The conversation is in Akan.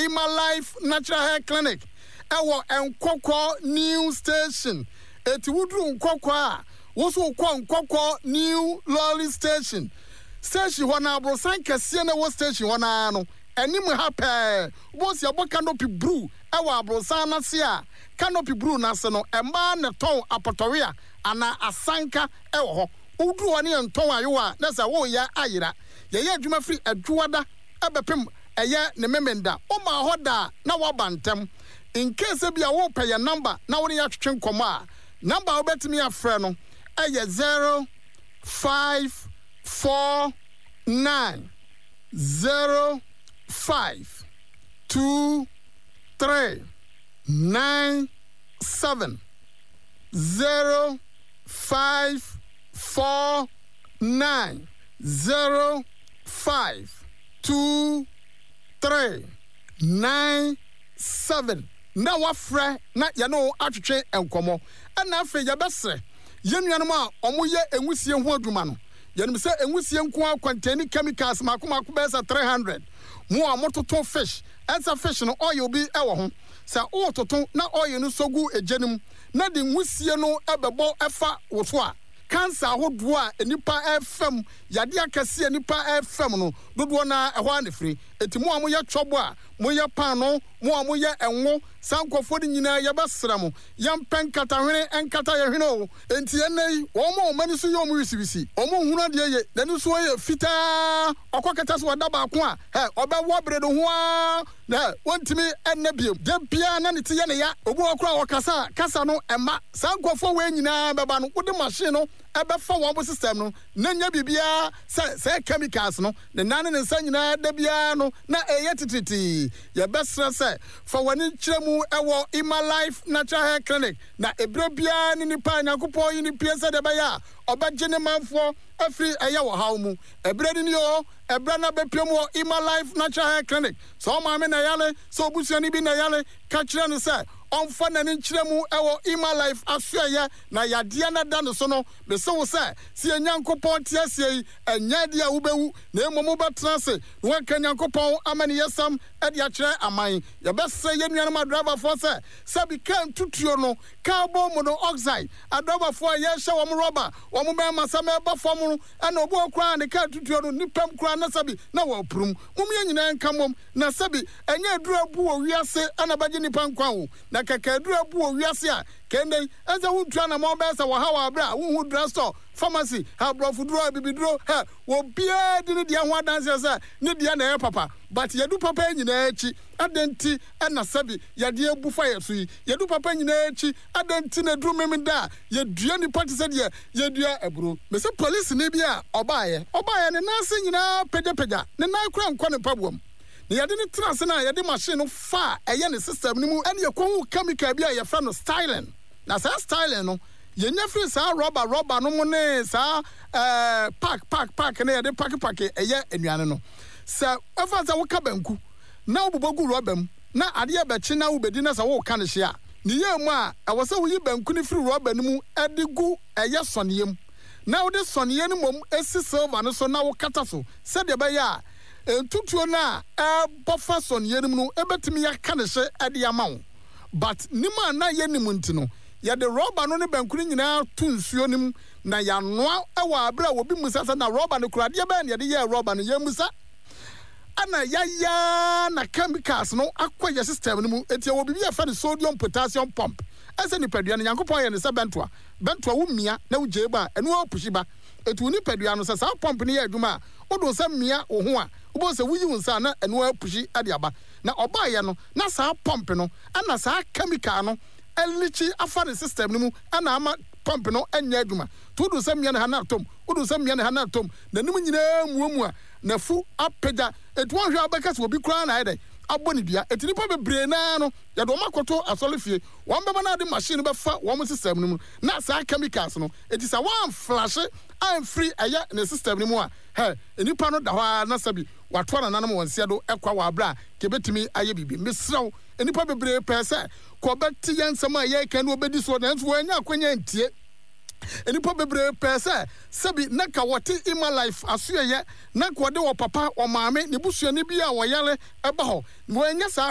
Ima Life Natural Hair Clinic. Ewo Nkokwo New Station. Eti wudru Nkokwo a. Woso kwa Nkokwo New Lolly Station. Station wana abrosan kese na wo station wana no. Enim happy. Boss ya bo canopy brew. Ewa abrosan na se a. Canopy brew na se no. Emba ne ton apotoria ana asanka ewo ho. Udru wani nton ayo a na se wo ya ayira. Ye adwuma free adwuada ebepem eye ne memenda. O ma hoda na wabantem. In case be a wo pay your number na woni ya twetwe nkomo a. Number obetimi afre no eye 0549 0523 97 0549 0523 97 na wafre na ya no atwetwe enkomo na afa ya besre yenuanom a omoye enwusie ho adwuma no yenim se enwusie nko akwantani chemicals makoma ko besa 300 mo a mototo fish esa fish no oil bi ewo ho sa o toto na oil no sogu ejenim na de nwusie no ebebo efa woso a cancer ahodo a enipa FM yade akase enipa FM no dodo na ehwa ne firi enti mo amoye twobo a moye pan no mo amoye enwo sankofo de nyina ye besra mo yampen katahwene enkata ye hwene o enti enei wo mo mani so yo mo wisibisi o mo hunu de ye dani so ye fita okokata so wada ba ko a obewo bredo ho a na wontimi ennabiem de bia na ne tiye ne ya obu okura wokasa kasa no ema sankofo we nyina beba no wode machine no ebefa wo system no na nya bibia se chemicals no ne nane ne nsa nyina da bia no na eye tititi ye besra se for wani chiremu ewo Ima Life Natural Hair Clinic na ebre bia ni nipa nyankopon yi ni piese de baya obagye ne manfo afri eye wo hawmu ebre ni yo ebre na bepiem Ima Life Natural Hair Clinic so ma me na yale so obusuani bi na yale ka kire no se onfa na ni nkyiremu ewo Ima Life asuaye na yade na da no so no me se wo se si nyankopon tiasie enya dia wubewu na emomu betrase no ka nyankopon amani yesam e dia kire aman ye bese ye nuanama driver for se bi kan tutuo no carbon monoxide adriver for ye hye wo rubber wo mo be masama ba fom no na obo okra ne kan tutuo no nipam kra na sabi na wo prum mum ye nyina nkamom na sabi enya duru abu wo wiase ana baje nipa nkwan wo na kaka duru abu wo wiase a kende eza huntua na mo be se wo ha wa bra wo hu drugstore pharmacy ha brofuduro bibiduro ha wo bia di ne dia ho adanse se ne dia na papa but yedu papa nyina echi adenti na sabi yade ebufa yeso yi yedu papa nyina echi adenti na duru memda yedua ni party se dia yedua eburo me se police ne bia obaye ne nase nyina pejapega ne na kura nkwa ne pabuam ne yade ne trase na yade machine no fa eye ne system ni mu ene yakwu chemical bia ye fra no styling na sa styling no yenya free sa rubber no mu ne sa pack ne yade pack eye anuane no sa afa sa wo ka banku na obubogu rubber na ade ya bechi na ubedi na sa wo ka ne hia ne yemu a awo sa wo yi banku ne free rubber no mu edigu eye soniyem na wo de soniye no mom esi silver no so na wo kata so se de be ya entutuo na bofa soniye no mu ebetimi ya ka ne hye ade amawo but nima na ye nimu ntino ya de rubber no ne banku nyina tu nsuo nim na ya noa ewa abra wo bi musa na rubber no kura de be na de ye rubber no ye musa ana ya na chemicals no akwa system no mu etia wo bibia fa ne sodium potassium pump ese ni padua no yankopon ye ne se bentoa wo mia na wo jeba eno opushi ba etu ni padua no se sa pump ne ye adwuma odo se mia wo ho a wo se wuyi wonsa na eno opushi ade aba na oba ye no na sa pump no ana sa chemical no elichi afa ne system no mu ana ama pump no enya adwuma to do se mia ne hanatom odo se mia ne hanatom na nim nyina muamu a na fu apeda etu wo hwe abeka se obi kura na ede aboni bia etinipa bebre na no ya do makoto asolefie won beba na de machine be fa won system no mu na sa chemicals no etisa wan flash and free aya ne system no mu a enipa no da ho na sabi wato na nanam wonse do ekwa wa bra ke betimi aye bibi mesrew enipa bebre pese ko beti yansam aye kan obedi so na nso anya akwanya ntie enipa bebre pese sabi na ka wote Ima Life asuye na ko de wo papa o maame ne busuani bia wo yale eba ho wo anya sa